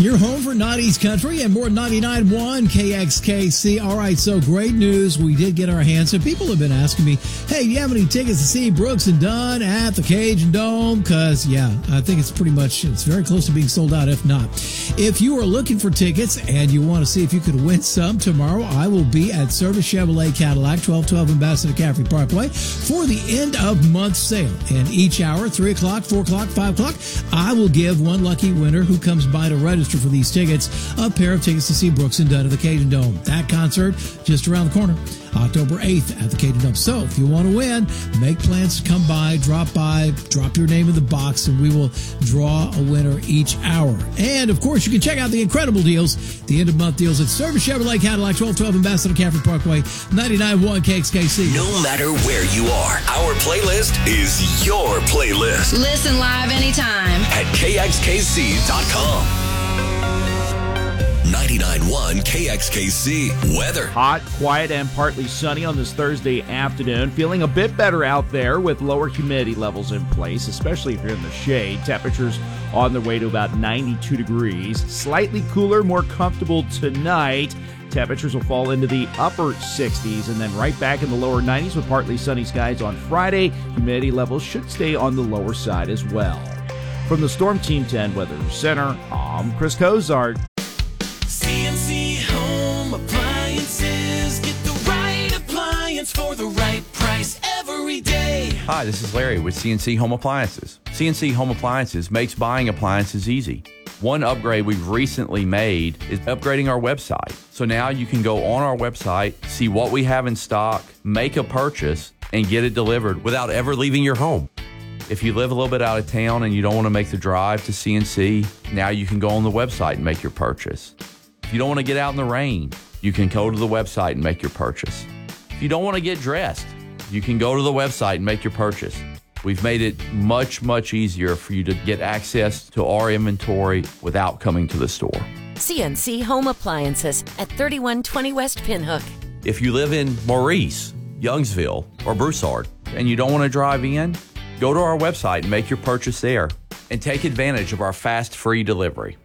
Your home for 90s country and more 99.1 KXKC. All right, so great news. We did get our hands. So people have been asking me, hey, do you have any tickets to see Brooks and Dunn at the Cajun Dome? Because, yeah, I think it's very close to being sold out, if not. If you are looking for tickets and you want to see if you could win some tomorrow, I will be at Service Chevrolet Cadillac, 1212 Ambassador Caffrey Parkway for the end of month sale. And each hour, 3 o'clock, 4 o'clock, 5 o'clock, I will give one lucky winner who comes by to register for these tickets a pair of tickets to see Brooks and Dunn at the Cajun Dome. That concert just around the corner, October 8th at the Cajun Dome. So if you want to win, make plans to come by, drop your name in the box, and we will draw a winner each hour. And of course, you can check out the incredible deals, the end of month deals at Service Chevrolet Cadillac, 1212 Ambassador Caffrey Parkway, 99.1 KXKC. No matter where you are, our playlist is your playlist. Listen live anytime at KXKC.com. 99.1 KXKC weather. Hot, quiet, and partly sunny on this Thursday afternoon. Feeling a bit better out there with lower humidity levels in place, especially if you're in the shade. Temperatures on their way to about 92 degrees. Slightly cooler, more comfortable tonight. Temperatures will fall into the upper 60s and then right back in the lower 90s with partly sunny skies on Friday. Humidity levels should stay on the lower side as well. From the Storm Team 10 Weather Center, I'm Chris Cozart. CNC Home Appliances. Get the right appliance for the right price every day. Hi, this is Larry with CNC Home Appliances. CNC Home Appliances makes buying appliances easy. One upgrade we've recently made is upgrading our website. So now you can go on our website, see what we have in stock, make a purchase, and get it delivered without ever leaving your home. If you live a little bit out of town and you don't want to make the drive to CNC, now you can go on the website and make your purchase. If you don't want to get out in the rain, you can go to the website and make your purchase. If you don't want to get dressed, you can go to the website and make your purchase. We've made it much, much easier for you to get access to our inventory without coming to the store. CNC Home Appliances at 3120 West Pinhook. If you live in Maurice, Youngsville, or Broussard, and you don't want to drive in, go to our website and make your purchase there and take advantage of our fast, free delivery.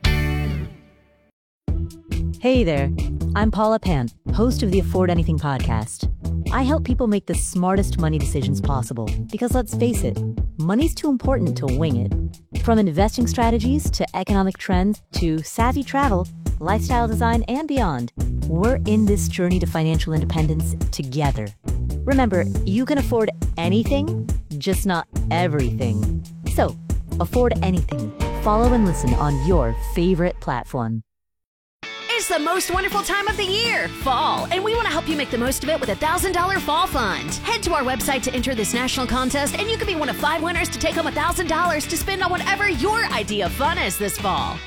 Hey there, I'm Paula Pant, host of the Afford Anything podcast. I help people make the smartest money decisions possible because let's face it, money's too important to wing it. From investing strategies to economic trends to savvy travel, lifestyle design, and beyond, we're in this journey to financial independence together. Remember, you can afford anything, just not everything. So, afford anything. Follow and listen on your favorite platform. It's the most wonderful time of the year, fall, and we want to help you make the most of it with a $1,000 fall fund. Head to our website to enter this national contest, and you could be one of 5 winners to take home $1,000 to spend on whatever your idea of fun is this fall.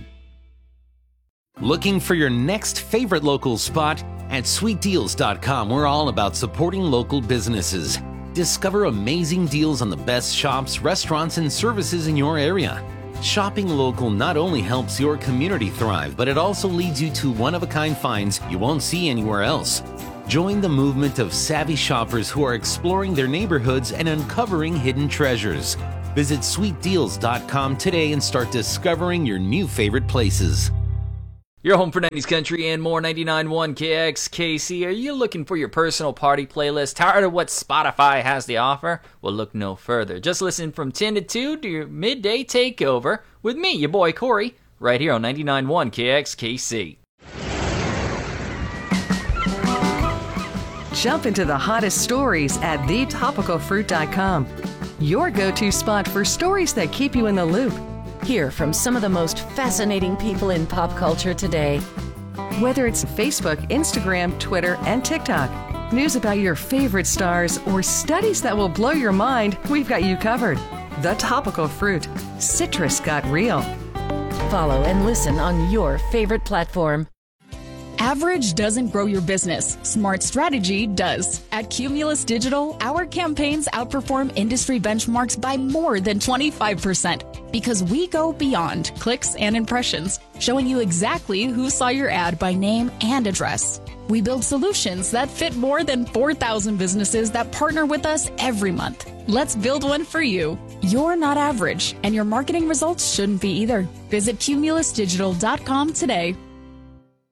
Looking for your next favorite local spot? At sweetdeals.com, we're all about supporting local businesses. Discover amazing deals on the best shops, restaurants, and services in your area. Shopping local not only helps your community thrive, but it also leads you to one-of-a-kind finds you won't see anywhere else. Join the movement of savvy shoppers who are exploring their neighborhoods and uncovering hidden treasures. Visit sweetdeals.com today and start discovering your new favorite places. Your home for 90s country and more, 99.1 KXKC. Are you looking for your personal party playlist? Tired of what Spotify has to offer? Well, look no further. Just listen from 10 to 2 to your midday takeover with me, your boy Corey, right here on 99.1 KXKC. Jump into the hottest stories at thetopicalfruit.com. Your go-to spot for stories that keep you in the loop. Hear from some of the most fascinating people in pop culture today. Whether it's Facebook, Instagram, Twitter, and TikTok, news about your favorite stars, or studies that will blow your mind, we've got you covered. The Topical Fruit. Citrus got real. Follow and listen on your favorite platform. Average doesn't grow your business. Smart strategy does. At Cumulus Digital, our campaigns outperform industry benchmarks by more than 25% because we go beyond clicks and impressions, showing you exactly who saw your ad by name and address. We build solutions that fit more than 4,000 businesses that partner with us every month. Let's build one for you. You're not average, and your marketing results shouldn't be either. Visit cumulusdigital.com today.